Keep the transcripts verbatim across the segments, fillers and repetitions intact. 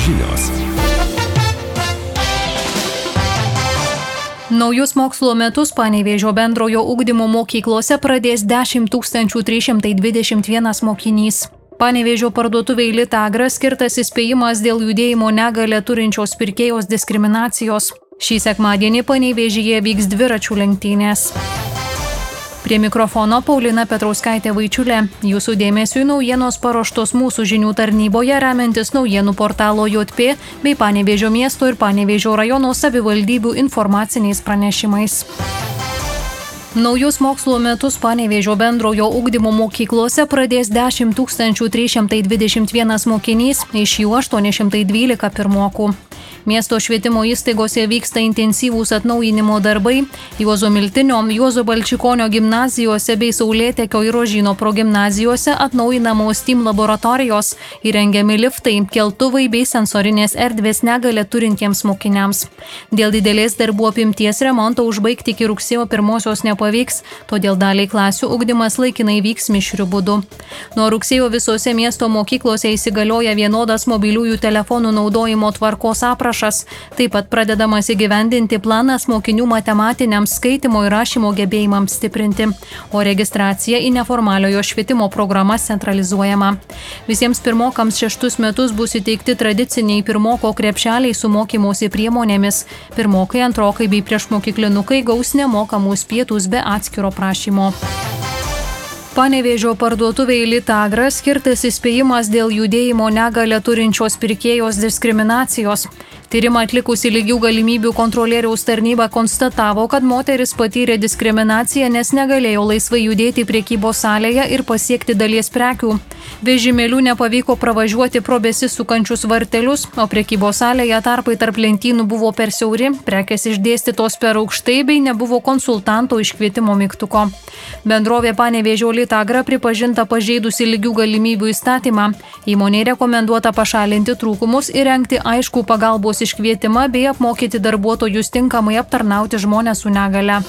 žinios. Naujus mokslo metus Panevėžio bendrojo ugdymo mokyklose pradės dešimt tūkstančių trys šimtai dvidešimt vienas mokinys. Panevėžio parduotuvei Litagras skirtas įspėjimas dėl judėjimo negalią turinčios pirkėjos diskriminacijos. Šį sekmadienį Panevėžyje vyks dviračių lenktynės. Prie mikrofono Paulina Petrauskaitė Vaičiulė. Jūsų dėmesiui naujienos paruoštos mūsų žinių tarnyboje remiantis naujienų portalo J P bei Panevėžio miesto ir Panevėžio rajono savivaldybių informaciniais pranešimais. Naujus mokslo metus Panevėžio bendrojo ugdymo mokyklose pradės dešimt tūkstančių trys šimtai dvidešimt vienas mokinys, iš jų aštuoni šimtai dvylika pirmokų. Miesto švietimo įstaigose vyksta intensyvūs atnaujinimo darbai. Juozo Miltinio, Juozo Balčikonio gimnazijose bei Saulėtekio ir Rožyno progimnazijose atnaujinamos steam laboratorijos, įrengiami liftai, keltuvai bei sensorinės erdvės negalią turintiems mokiniams. Dėl didelės darbų apimties remonto užbaigti iki rugsėjo pirmosios nepavyks, todėl daliai klasių ugdymas laikinai vyks mišriu būdu. Nuo rugsėjo visose miesto mokyklose įsigalioja vienodas mobiliųjų telefonų naudojimo tvarkos aprašas. Taip pat pradedamas įgyvendinti planas mokinių matematiniams skaitimo ir rašymo gebėjimams stiprinti, o registracija į neformaliojo švietimo programas centralizuojama. Visiems pirmokams šeštus metus bus įteikti tradiciniai pirmoko krepšeliai su mokymosi priemonėmis. Pirmokai, antrokai bei priešmokyklinukai gaus nemokamus pietus be atskiro prašymo. Panevėžio parduotuvei Litagras skirtas įspėjimas dėl judėjimo negalią turinčios pirkėjos diskriminacijos. Tyrimą atlikusi lygių galimybių kontrolieriaus tarnyba konstatavo, kad moteris patyrė diskriminaciją, nes negalėjo laisvai judėti prekybos salėje ir pasiekti dalies prekių. Vežimėlių nepavyko pravažiuoti pro besisukančius vartelius, o prekybos salėje tarpai tarp lentynų buvo per siauri, prekės išdėstytos per aukštai bei nebuvo konsultanto iškvietimo mygtuko. Bendrovė Panevėžio Litagra pripažinta pažeidusi lygių galimybių įstatymą. Įmonei rekomenduota pašalinti trūkumus ir rengti aiškų pagalbos iškvietimą bei apmokyti darbuotojus tinkamai aptarnauti žmonės su negale.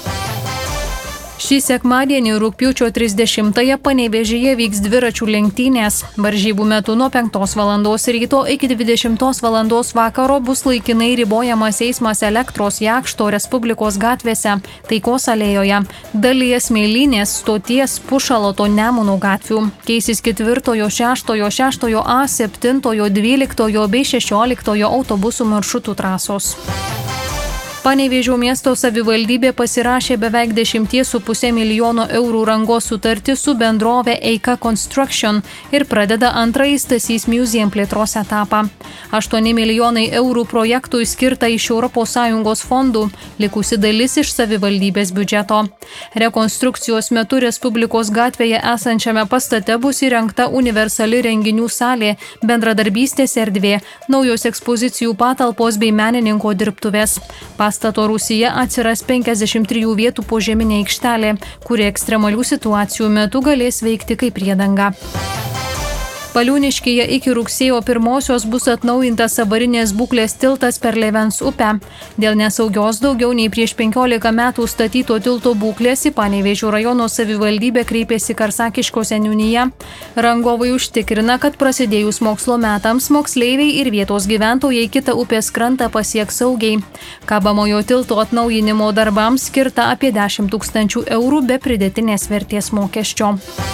Šį sekmadienį rugpjūčio trisdešimtąją Panevėžyje vyks dviračių lenktynės. Varžybų metu nuo penktos valandos ryto iki dvidešimtos valandos vakaro bus laikinai ribojamas eismas Elektros, Jakšto, Respublikos gatvėse, Taikos alėjoje, dalyje Smėlynės, Stoties, Pušaloto, Nemuno gatvių. Keisis ketvirtojo, šeštojo, šeštojo A, septintojo, dvyliktojo bei šešioliktojo autobusų maršrutų trasos. Panevėžio miesto savivaldybė pasirašė beveik dešimties su pusė milijono eurų rangos sutartį su bendrove Eika Construction ir pradeda antrąjį Stasys Museum plėtros etapą. aštuoni milijonai eurų projektui skirta iš Europos Sąjungos fondų, likusi dalis iš savivaldybės biudžeto. Rekonstrukcijos metu Respublikos gatvėje esančiame pastate bus įrengta universali renginių salė, bendradarbystės erdvė, naujos ekspozicijų patalpos bei menininko dirbtuvės. Pastato rūsyje atsiras penkiasdešimt trijų vietų požeminė aikštelė, kuri ekstremalių situacijų metu galės veikti kaip priedanga. Paliūniškyje iki rugsėjo pirmosios bus atnaujintas avarinės būklės tiltas per Levens upę. Dėl nesaugios daugiau nei prieš penkiolika metų statyto tilto būklės į Panevėžio rajono savivaldybę kreipėsi Karsakiško seniūnija. Rangovai užtikrina, kad prasidėjus mokslo metams moksleiviai ir vietos gyventojai kitą upės krantą pasieks saugiai. Kabamojo tilto atnaujinimo darbams skirta apie dešimt tūkstančių eurų be pridėtinės vertės mokesčio.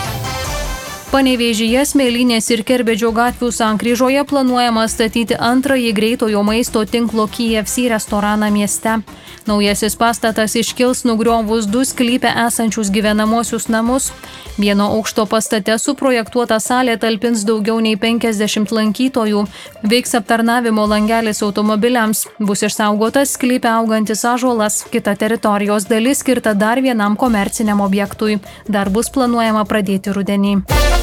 Panevėžyje, Smėlynės ir Kerbedžio gatvių sankryžoje planuojama statyti antrąjį greitojo maisto tinklo K F C restoraną mieste. Naujasis pastatas iškils nugriovus du sklype esančius gyvenamosius namus. Vieno aukšto pastate suprojektuota salė talpins daugiau nei penkiasdešimt lankytojų. Veiks aptarnavimo langelis automobiliams. Bus išsaugotas sklype augantis ąžuolas. Kita teritorijos dalis skirta dar vienam komerciniam objektui. Darbus planuojama pradėti rudenį.